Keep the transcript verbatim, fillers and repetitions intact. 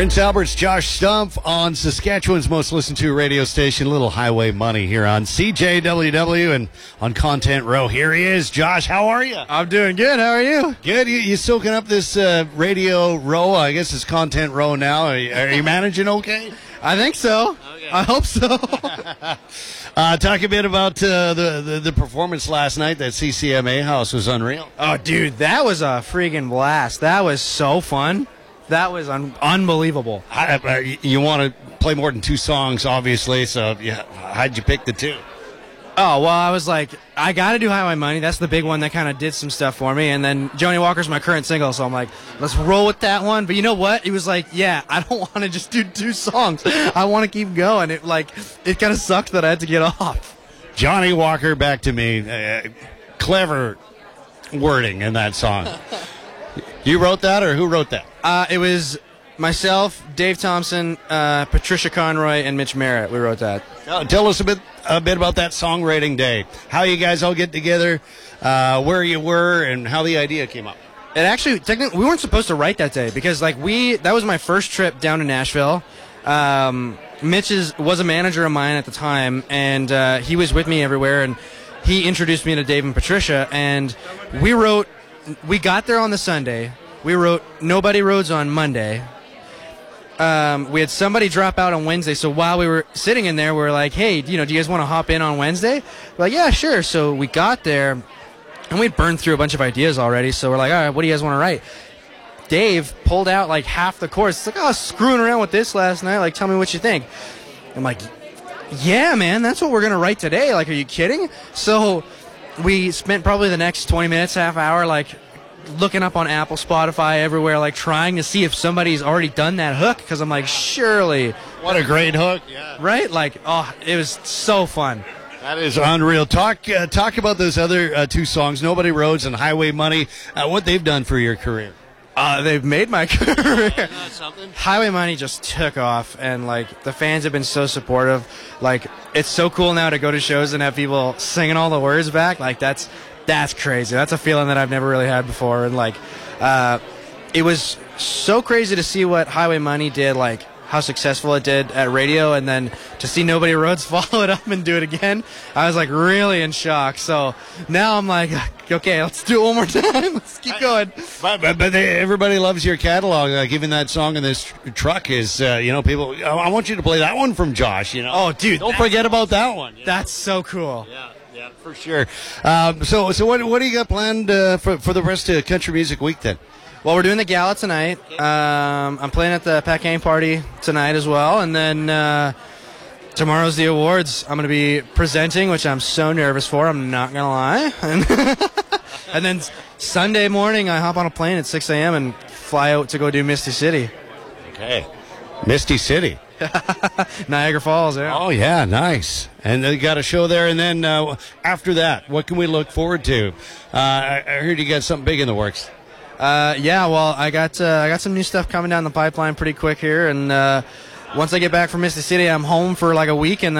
Prince Albert's Josh Stumpf on Saskatchewan's most listened to radio station, Little Highway Money, here on C J W W and on Content Row. Here he is. Josh, how are you? I'm doing good. How are you? Good. You, you soaking up this uh, radio row? I guess it's Content Row now. Are you, are you managing okay? I think so. Okay. I hope so. uh, talk a bit about uh, the, the, the performance last night. That C C M A house was unreal. Oh, dude, that was a freaking blast. That was so fun. That was un- unbelievable. I, uh, you want to play more than two songs, obviously, so yeah, how'd you pick the two? Oh, well, I was like, I got to do Highway Money. That's the big one that kind of did some stuff for me. And then Joni Walker's my current single, so I'm like, let's roll with that one. But you know what? He was like, yeah, I don't want to just do two songs. I want to keep going. It like it kind of sucked that I had to get off. Johnny Walker, Back to Me. Uh, clever wording in that song. You wrote that, or who wrote that? Uh, it was myself, Dave Thompson, uh, Patricia Conroy, and Mitch Merritt. We wrote that. Uh, tell us a bit a bit about that songwriting day. How you guys all get together, uh, where you were, and how the idea came up. It actually, technically, we weren't supposed to write that day because, like, we that was my first trip down to Nashville. Um, Mitch is, was a manager of mine at the time, and uh, he was with me everywhere, and he introduced me to Dave and Patricia, and we wrote. We got there on the Sunday. We wrote Nobody Roads on Monday. Um, we had somebody drop out on Wednesday, so while we were sitting in there, we were like, hey, you know, do you guys want to hop in on Wednesday? We're like, yeah, sure. So we got there, and we'd burned through a bunch of ideas already, so we're like, all right, what do you guys want to write? Dave pulled out, like, half the chorus. It's like, oh, I was screwing around with this last night. Like, tell me what you think. I'm like, yeah, man, that's what we're going to write today. Like, are you kidding? So we spent probably the next twenty minutes, half hour, like, looking up on Apple, Spotify, everywhere, like, trying to see if somebody's already done that hook, because I'm like, surely. What a great hook. Yeah. Right? Like, oh, it was so fun. That is unreal. Talk uh, talk about those other uh, two songs, Nobody Roads and Highway Money, uh, what they've done for your career. Uh, they've made my career. Oh, that's something. Highway Money just took off, and, like, the fans have been so supportive. Like, it's so cool now to go to shows and have people singing all the words back. Like, that's that's crazy. That's a feeling that I've never really had before. And, like, uh, it was so crazy to see what Highway Money did, like, how successful it did at radio, and then to see Nobody Roads follow it up and do it again, I was like really in shock. So now I'm like, okay, let's do it one more time. Let's keep going. But, but, but they, everybody loves your catalog. Like, even that song in this tr- truck is, uh, you know, people, I, I want you to play that one from Josh, you know. Oh, dude. Don't forget about that one. You know? That's so cool. Yeah, yeah, for sure. Um, so so what, what do you got planned uh, for, for the rest of Country Music Week then? Well, we're doing the gala tonight. Um, I'm playing at the Pat Kane party tonight as well. And then uh, tomorrow's the awards. I'm going to be presenting, which I'm so nervous for. I'm not going to lie. And then Sunday morning, I hop on a plane at six a.m. and fly out to go do Misty City. Okay. Misty City. Niagara Falls, yeah. Oh, yeah, nice. And they got a show there. And then uh, after that, what can we look forward to? Uh, I, I heard you got something big in the works. Uh, yeah, well, I got uh, I got some new stuff coming down the pipeline pretty quick here, and uh, once I get back from Misty City, I'm home for like a week, and